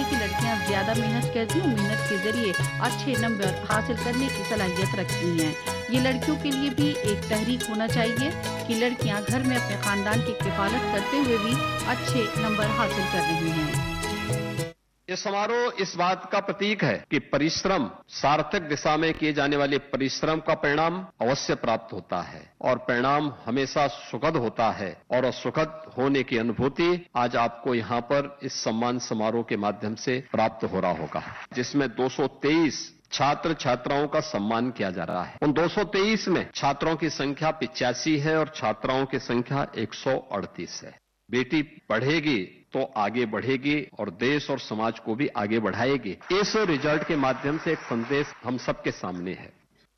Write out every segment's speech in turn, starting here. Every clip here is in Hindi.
कि लड़कियां ज्यादा मेहनत करती हैं और मेहनत के जरिए अच्छे नंबर हासिल करने की सलाहियत रखती हैं। ये लड़कियों के लिए भी एक तहरीक होना चाहिए कि लड़कियां घर में अपने खानदान की किफालत करते हुए भी अच्छे नंबर हासिल कर रही हैं। ये समारोह इस बात का प्रतीक है कि परिश्रम, सार्थक दिशा में किए जाने वाले परिश्रम का परिणाम अवश्य प्राप्त होता है और परिणाम हमेशा सुखद होता है और सुखद होने की अनुभूति आज आपको यहाँ पर इस सम्मान समारोह के माध्यम से प्राप्त हो रहा होगा, जिसमें 223 छात्र छात्राओं का सम्मान किया जा रहा है। उन 223 में छात्रों की संख्या 85 है और छात्राओं की संख्या 138 है। बेटी पढ़ेगी तो आगे बढ़ेगी और देश और समाज को भी आगे बढ़ाएगी। इस रिजल्ट के माध्यम से एक संदेश हम सबके सामने है।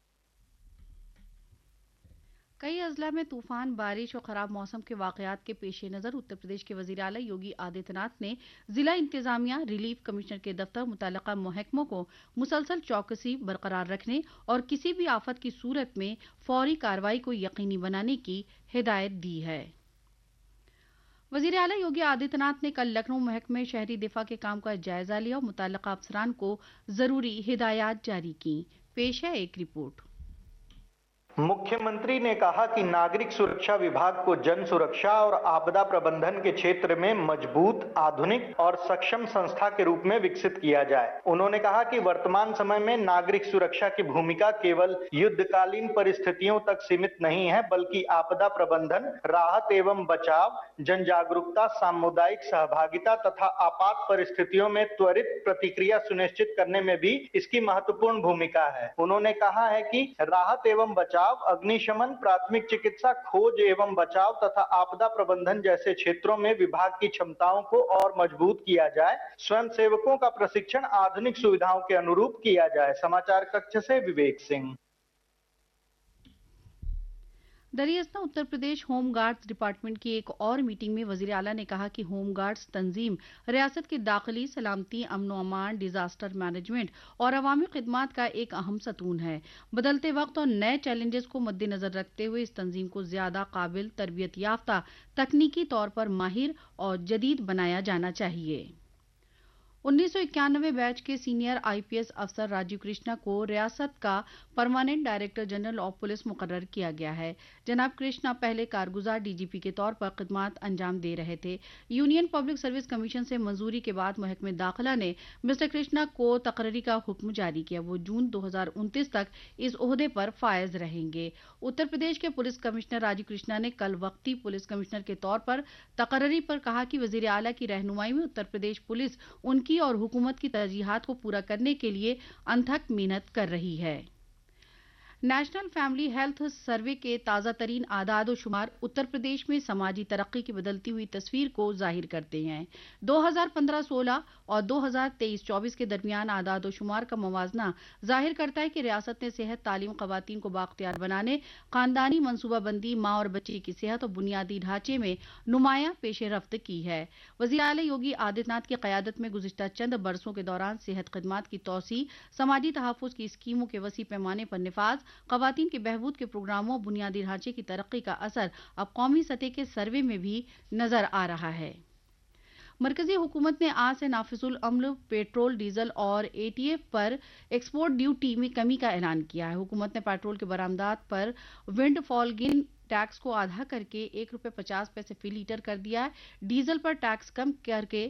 कई अजला में तूफान, बारिश और खराब मौसम के वाकयात के पेश नज़र उत्तर प्रदेश के वजीर आला योगी आदित्यनाथ ने जिला इंतजामिया, रिलीफ कमिश्नर के दफ्तर, मुतल्लिका महकमों को मुसलसल चौकसी बरकरार रखने और किसी भी आफत की सूरत में फौरी कार्रवाई को यकीनी बनाने की हिदायत दी है। वजीर आला योगी आदित्यनाथ ने कल लखनऊ महकमे शहरी दिफा के काम का जायजा लिया और मुतल्लिका अफसरान को जरूरी हिदायत जारी की। पेश है एक रिपोर्ट। मुख्यमंत्री ने कहा कि नागरिक सुरक्षा विभाग को जन सुरक्षा और आपदा प्रबंधन के क्षेत्र में मजबूत, आधुनिक और सक्षम संस्था के रूप में विकसित किया जाए। उन्होंने कहा कि वर्तमान समय में नागरिक सुरक्षा की भूमिका केवल युद्धकालीन परिस्थितियों तक सीमित नहीं है, बल्कि आपदा प्रबंधन, राहत एवं बचाव, जन जागरूकता, सामुदायिक सहभागिता तथा आपात परिस्थितियों में त्वरित प्रतिक्रिया सुनिश्चित करने में भी इसकी महत्वपूर्ण भूमिका है। उन्होंने कहा है कि राहत एवं बचाव, अग्निशमन, प्राथमिक चिकित्सा, खोज एवं बचाव तथा आपदा प्रबंधन जैसे क्षेत्रों में विभाग की क्षमताओं को और मजबूत किया जाए। स्वयं सेवकों का प्रशिक्षण आधुनिक सुविधाओं के अनुरूप किया जाए। समाचार कक्ष से Vivek Singh. दरियास्ता Uttar Pradesh home guards department की एक और मीटिंग में वजीर आला ने कहा कि होम गार्ड्स तंजीम रियासत की दाखिली सलामती, अमनो अमान, डिजास्टर मैनेजमेंट और अवामी खिदमात का एक अहम सतून है। बदलते वक्त और नए चैलेंजेस को मद्देनजर रखते हुए इस तंजीम को ज्यादा काबिल, तरबियत याफ्ता, तकनीकी तौर पर माहिर और जदीद बनाया जाना चाहिए। 1991 बैच के सीनियर आईपीएस अफसर राजीव कृष्णा को रियासत का permanent director general of police मुकर्रर किया गया है। जनाब कृष्णा पहले कारगुजार डीजीपी के तौर पर खिदमात अंजाम दे रहे थे। यूनियन पब्लिक सर्विस कमीशन से मंजूरी के बाद महकमे दाखिला ने मिस्टर कृष्णा को तकर्री का हुक्म जारी किया। वो जून 2029 तक इस ओहदे पर फायज रहेंगे। उत्तर प्रदेश के पुलिस कमिश्नर राजीव कृष्णा ने कल वक्ती पुलिस कमिश्नर के तौर पर तकर्री पर कहा कि वजीर आला की रहनुमाई में उत्तर प्रदेश पुलिस उनकी और हुकूमत की तरजीहात को पूरा करने के लिए अनथक मेहनत कर रही है। नेशनल फैमिली हेल्थ सर्वे के ताज़ा तरीन आदाद और शुमार उत्तर प्रदेश में समाजी तरक्की की बदलती हुई तस्वीर को जाहिर करते हैं। 2015-16 और 2023-24 के दरमियान आदाद और शुमार का मवाजना जाहिर करता है कि रियासत ने सेहत, तालीम, खवातीन को बाख्तियार बनाने, खानदानी मनसूबाबंदी, माँ और बच्चे की सेहत और बुनियादी ढांचे में नुमायां पेशरफ्त की है। वज़ीर आला योगी आदित्यनाथ की क़यादत में गुज़िश्ता चंद बरसों के दौरान सेहत खदमात की तौसी, समाजी तहफ़्फ़ुज़ की स्कीमों के वसी पैमाने पर निफाज, ख़वातीन के बहबूद के प्रोग्रामों, बुनियादी ढांचे की तरक्की का असर अब कौमी सतह के सर्वे में भी नजर आ रहा है। मरकजी हुकूमत ने आज से नाफिजुल अम्ल पेट्रोल, डीजल और एटीएफ पर एक्सपोर्ट ड्यूटी में कमी का ऐलान किया है। हुकूमत ने पेट्रोल के बरामदात पर विंड फॉल गिन टैक्स को आधा करके ₹1.50 फी लीटर कर दिया है। डीजल पर टैक्स कम करके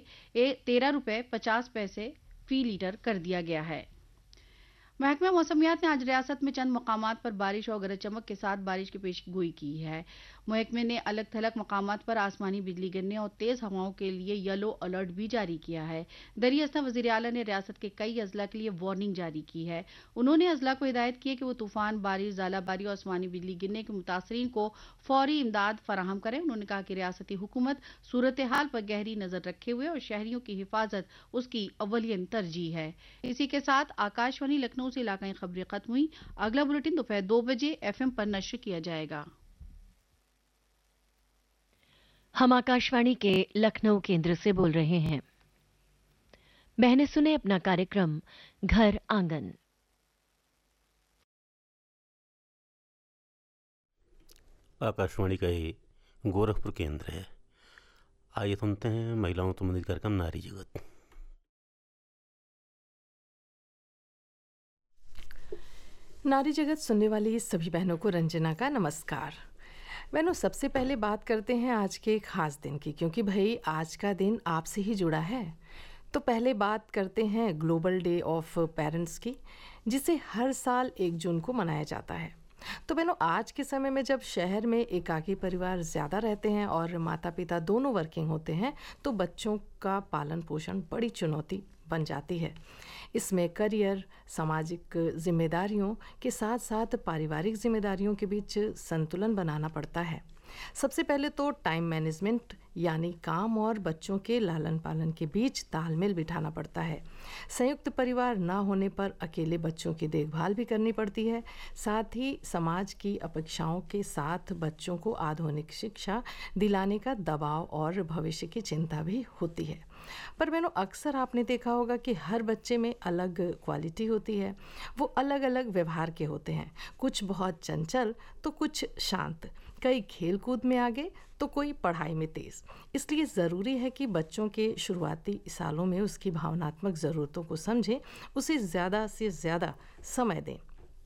₹13.50 फी लीटर कर दिया गया है। महकमा मौसमियात ने आज रियासत में चंद मकामात पर बारिश और गरज चमक के साथ बारिश की पेशगोई की है। महकमे ने अलग थलग मकामात पर आसमानी बिजली गिरने और तेज हवाओं के लिए येलो अलर्ट भी जारी किया है। दरियास्ता वज़ीर आला ने रियासत के कई अजला के लिए वार्निंग जारी की है। उन्होंने अजला को हिदायत की है कि वो तूफान, बारिश, ज़ालाबारी और आसमानी बिजली गिरने के मुतासरीन को फौरी इमदाद फराहम करें। उन्होंने कहा कि रियासती हुकूमत सूरत हाल पर गहरी नजर रखे हुए और शहरियों की हिफाजत उसकी अव्वलियन तरजीह है। इसी के साथ आकाशवाणी लखनऊ से इलाकाई खबरें खत्म हुई। अगला बुलेटिन दोपहर 2 बजे एफएम पर नश्र किया जाएगा। हम आकाशवाणी के लखनऊ केंद्र से बोल रहे हैं। बहने सुने अपना कार्यक्रम घर आंगन। आकाशवाणी का ये गोरखपुर केंद्र है। आइए सुनते हैं महिलाओं संबंधित कार्यक्रम नारी जगत। नारी जगत सुनने वाली सभी बहनों को रंजना का नमस्कार। बहनों, सबसे पहले बात करते हैं आज के खास दिन की, क्योंकि भाई आज का दिन आपसे ही जुड़ा है। तो पहले बात करते हैं ग्लोबल डे ऑफ पेरेंट्स की, जिसे हर साल 1 जून को मनाया जाता है। तो बहनों, आज के समय में जब शहर में एकाकी परिवार ज़्यादा रहते हैं और माता पिता दोनों वर्किंग होते हैं, तो बच्चों का पालन पोषण बड़ी चुनौती बन जाती है। इसमें करियर, सामाजिक जिम्मेदारियों के साथ साथ पारिवारिक जिम्मेदारियों के बीच संतुलन बनाना पड़ता है। सबसे पहले तो टाइम मैनेजमेंट यानी काम और बच्चों के लालन पालन के बीच तालमेल बिठाना पड़ता है। संयुक्त परिवार ना होने पर अकेले बच्चों की देखभाल भी करनी पड़ती है। साथ ही समाज की अपेक्षाओं के साथ बच्चों को आधुनिक शिक्षा दिलाने का दबाव और भविष्य की चिंता भी होती है। पर बहनों, अक्सर आपने देखा होगा कि हर बच्चे में अलग क्वालिटी होती है। वो अलग अलग व्यवहार के होते हैं, कुछ बहुत चंचल तो कुछ शांत, कई खेल कूद में आगे तो कोई पढ़ाई में तेज़। इसलिए ज़रूरी है कि बच्चों के शुरुआती सालों में उसकी भावनात्मक ज़रूरतों को समझें, उसे ज़्यादा से ज़्यादा समय दें।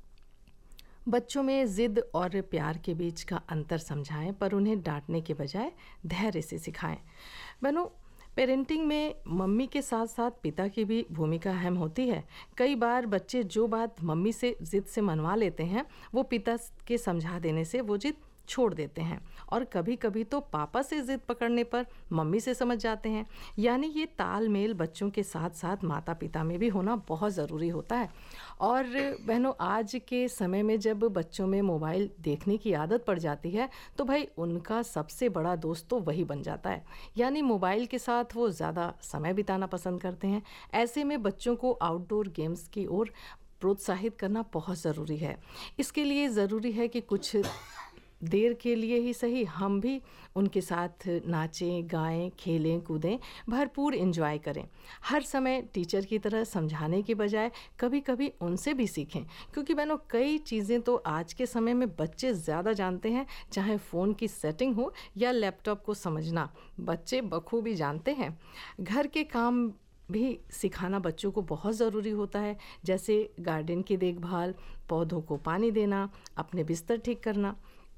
बच्चों में ज़िद और प्यार के बीच का अंतर समझाएं, पर उन्हें डांटने के बजाय धैर्य से सिखाएं। बहनों, पेरेंटिंग में मम्मी के साथ साथ पिता की भी भूमिका अहम होती है। कई बार बच्चे जो बात मम्मी से ज़िद से मनवा लेते हैं, वो पिता के समझा देने से वो ज़िद छोड़ देते हैं, और कभी कभी तो पापा से ज़िद पकड़ने पर मम्मी से समझ जाते हैं। यानी ये तालमेल बच्चों के साथ साथ माता पिता में भी होना बहुत ज़रूरी होता है। और बहनों, आज के समय में जब बच्चों में मोबाइल देखने की आदत पड़ जाती है, तो भाई उनका सबसे बड़ा दोस्त तो वही बन जाता है। यानी मोबाइल के साथ वो ज़्यादा समय बिताना पसंद करते हैं। ऐसे में बच्चों को आउटडोर गेम्स की ओर प्रोत्साहित करना बहुत ज़रूरी है। इसके लिए ज़रूरी है कि कुछ देर के लिए ही सही हम भी उनके साथ नाचें, गाएं, खेलें, कूदें, भरपूर एंजॉय करें। हर समय टीचर की तरह समझाने के बजाय कभी कभी उनसे भी सीखें, क्योंकि बहनों कई चीज़ें तो आज के समय में बच्चे ज़्यादा जानते हैं। चाहे फ़ोन की सेटिंग हो या लैपटॉप को समझना, बच्चे बखूबी जानते हैं। घर के काम भी सिखाना बच्चों को बहुत ज़रूरी होता है, जैसे गार्डन की देखभाल, पौधों को पानी देना, अपने बिस्तर ठीक करना।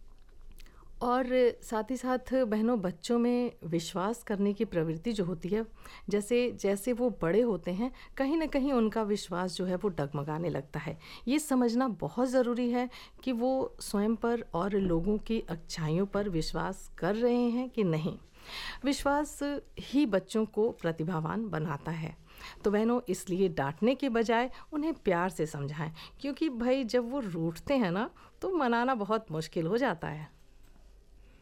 और साथ ही साथ बहनों, बच्चों में विश्वास करने की प्रवृत्ति जो होती है, जैसे जैसे वो बड़े होते हैं, कहीं ना कहीं उनका विश्वास जो है वो डगमगाने लगता है। ये समझना बहुत ज़रूरी है कि वो स्वयं पर और लोगों की अच्छाइयों पर विश्वास कर रहे हैं कि नहीं। विश्वास ही बच्चों को प्रतिभावान बनाता है। तो बहनों, इसलिए डांटने के बजाय उन्हें प्यार से समझाएं, क्योंकि भाई जब वो रूठते हैं ना, तो मनाना बहुत मुश्किल हो जाता है।